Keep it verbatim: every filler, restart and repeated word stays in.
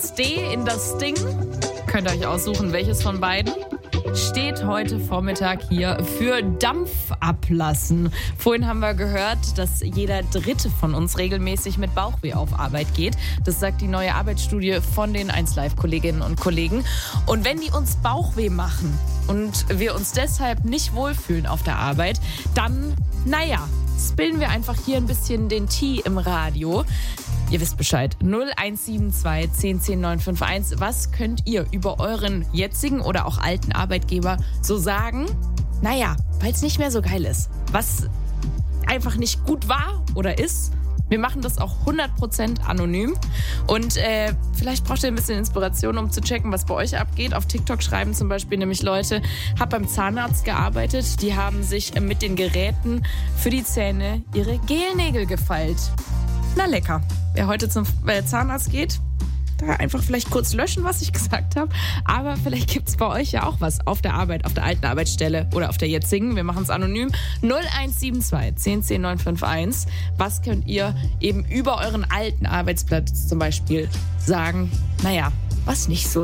Steh in das Ding. Könnt ihr euch aussuchen, welches von beiden steht heute Vormittag hier für Dampf ablassen. Vorhin haben wir gehört, dass jeder Dritte von uns regelmäßig mit Bauchweh auf Arbeit geht. Das sagt die neue Arbeitsstudie von den eins Live-Kolleginnen und Kollegen. Und wenn die uns Bauchweh machen und wir uns deshalb nicht wohlfühlen auf der Arbeit, dann, naja, spillen wir einfach hier ein bisschen den Tee im Radio. Ihr wisst Bescheid. null eins sieben zwei zehn zehn neun fünf eins. Was könnt ihr über euren jetzigen oder auch alten Arbeitgeber so sagen? Naja, weil es nicht mehr so geil ist. Was einfach nicht gut war oder ist. Wir machen das auch hundert Prozent anonym. Und äh, vielleicht braucht ihr ein bisschen Inspiration, um zu checken, was bei euch abgeht. Auf TikTok schreiben zum Beispiel nämlich Leute, hab beim Zahnarzt gearbeitet. Die haben sich mit den Geräten für die Zähne ihre Gelnägel gefeilt. Na lecker. Wer heute zum Zahnarzt geht, da einfach vielleicht kurz löschen, was ich gesagt habe. Aber vielleicht gibt es bei euch ja auch was auf der Arbeit, auf der alten Arbeitsstelle oder auf der jetzigen. Wir machen es anonym. null eins sieben zwei zehn zehn neun fünf eins. Was könnt ihr eben über euren alten Arbeitsplatz zum Beispiel sagen? Naja, was nicht so